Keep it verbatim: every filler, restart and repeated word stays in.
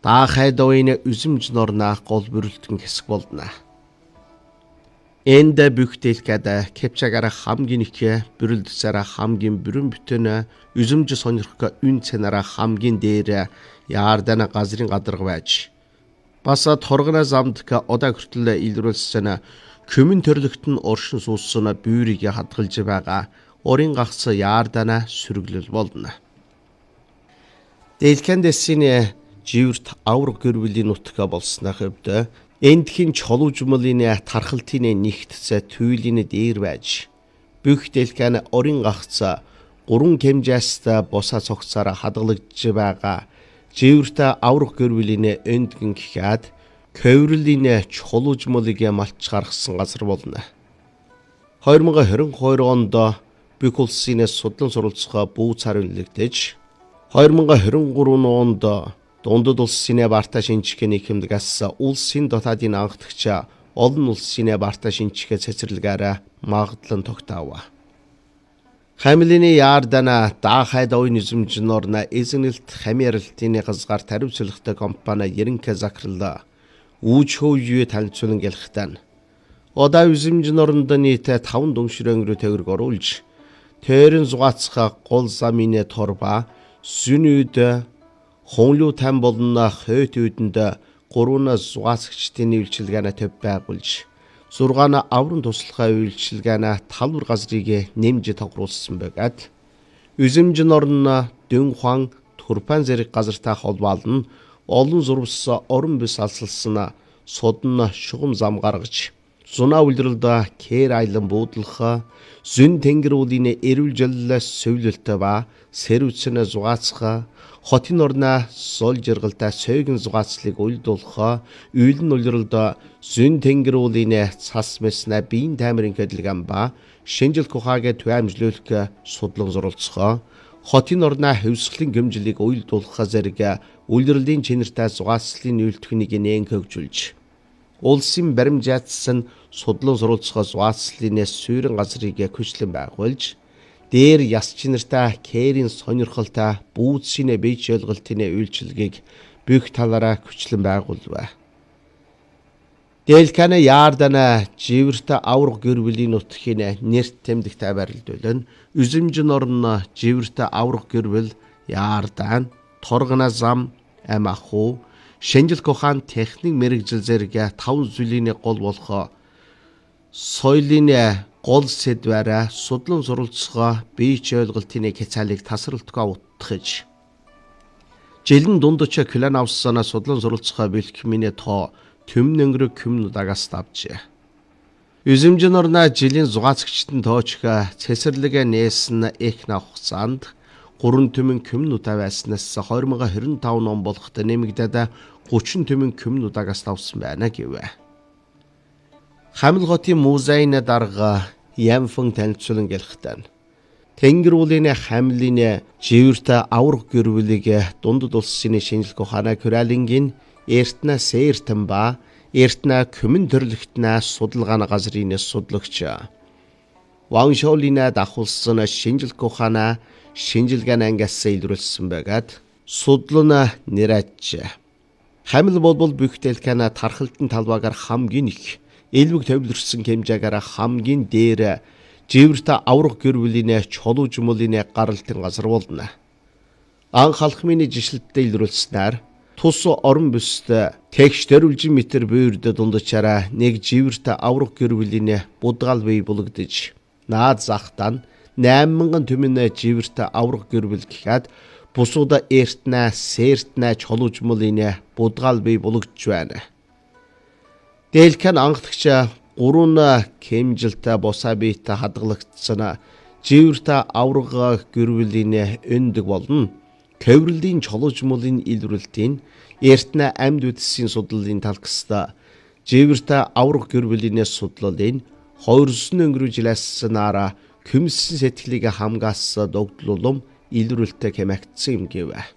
даахай довыны үзэмж норна гол бүрэлдэхүүн хэсэг болно. Энд бүгдэлкэд кепчагара хамгийн их бүрэлдэсээр хамгийн бүрэн бүтэн үзэмж сонирхох үн цэнараа хамгийн дээр яардана газрын гадарга байж баса торгона замдка одаа хүртэл илрүүлсэн көмөн төрлөخت нь оршин суусан бүүрийг хадгалж байгаа орын гагц яардана сүргэлэл болно. Дэлкэндэсийн живэрт авраг гэрвлийн нутга болсны хувьд эндхийн чолуужмлын тархалтын нэгтсэ туйлын дээр байж бүх дэлкэн орын гагц гурван хэмжээст босаа цогцоор хадгалж байгаа живэрт авраг гэрвлийн эндгэн гэхэд коврлийн чолуужмлыг малч гаргасан газар болно. хоёр мың хорин хоёр онд бүх улсын судлан суралцах бүү цар үнэлэгдэж хоёр мың хорин гурав онд дундад улсын барта шинжлэхээний хэмдгээс улсын дотоодын анхдагч олон улсын барта шинжлэхээ цэцэрлэгээр магадлан тогтоов. Хамилины яардана даахай довын үзэмж норна эзэнэлт хамиаралтын газгаар таривчлахтай компани ерөнхий захирал үүчхөө танилцуулан гэлхтэн. Одаа үзэмж норнд нийт таван дүншрэн рүү төгрөг оруулж тэрэн зугаацах гол замын торба сүнүүд хонлуу тань болно хойт үдэнд гурван зугаацагчдын үйлчилгээний төв байгуулж зургаана аврын туслахаа үйлчилгээний талбар газрыг нэмж тогруулсан байгаад үзэмж норн дөн хуан турпан зэрэг газартай холбоолн олон зурвс орон бис алсалсан содн шугам зам гаргаж зунаа үлрэлд кэр айлан буудлах зүн тэнгэр уулын эрүүл жоллоос сөүлөлтөй ба сэрвцэн зугаацах хотын орноо сол жиргалтай сойгон зугаацлыг уйлдуулах үйлэн үлрэлд зүн тэнгэр уулын цас мэснэ биеийн таймрын хөдөлгөөн ба шинжил кухагийн төвөмжлөлөх судлан зурулцах хотын орноо хөвсглийн гэмжлийг уйлдуулах зэрэг үлрэлийн чинэртэй зугаацлын үйлдвэрийг нээн хөгжүүлж улсын баримжаатсан судлан суралцах зугаацлын суурин газрыг хүчлэн байгуулж дээр яс чинэртэй кэрийн сонирхолтой бүүцсийн бийч ойлголтын үйлчилгээг бүх талаараа хүчлэн байгуулв. Дэлкэна яардана живэрт авраг гэрвлийн нутгийн нэрт тэмдэгтэй барилдуулан үзэмж норн живэрт авраг гэрвэл яардан торгона зам амаху шинжил кухаан техник мэрэгжил зэрэг тав зүйлийн гол болох соёлын гол сэдвээр судлан суралцах бийч ойлголтын хязгаарлыг тасралтгүй утгаж жилэн дундч клан авсан судлан суралцах бэлтгэмийн тоо төмн өнгөрөг хүмүүдагаас давжээ. Үзэмж норна жилийн зугаацагчдын тоочх цэсэрлэг нээсэн эхна хугацаанд гурван төмөн хүмүүд байснаас хоёр мың хорин тав он болоход нэмэгдээд гучин төмөн хүмүүдагаас давсан байна гэвэ. Хамил хотын музейн дарга Ямфэн танилцуулан гэлхтэн. Тэнгэр уулын хамлын живэрт авраг гэрвлийг дундад улсын шинжлэх ухааны куралингийн эртнэ сэртэн ба эртнэ көмөн төрлөختнэ судалгааны газрын судлагч Ваншолина дахулсан шинжлэх ухааны шинжилгээний ангиас илрүүлсэн байгаад судлана нэрэж. Хамил болбол бүх дэлкэна тархалтын талбайгаар хамгийн их элбэг төвлөрсөн хэмжээгээр хамгийн дээр живэрт авраг гэрвлийн чолуужмлын гаралтын газар болно. Анх халхмын жишлэлтэд илрүүлснээр тус орон бүст тэгш төрүүлжин метр буйрд дундчаараа нэг живэрт авраг гэрвлийн будгаал бий булагдж наад захтан найман мянган төмөн живэрт авраг гэрвэл гэхэд бусууда эртнэ сэртнэ чолуужмлын будгаал бий булагдж байна. Дэлкэн анхдагч гурван хэмжилтэй босаа биетэй хадгалагдсан живэрт авраг гэрвлийн өндөг болно. Коврлийн чолуужмлын илрүүлтийн эртнэ амьд үтсийн судлалын талхаста живэрт авраг гэрвлийн судлалын хоёрсон өнгөрөө жилээс нараа kümmsen сэтгэлийг хамгаалсан догдлуулам илрүүлэлтэд хэмэгдсэн юм гэв.